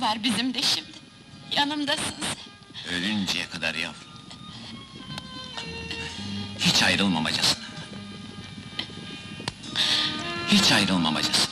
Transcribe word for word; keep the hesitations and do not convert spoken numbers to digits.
var bizim de şimdi. Yanımdasın sen. Ölünceye kadar yavrum. Hiç ayrılmamacasına. Hiç ayrılmamacasına.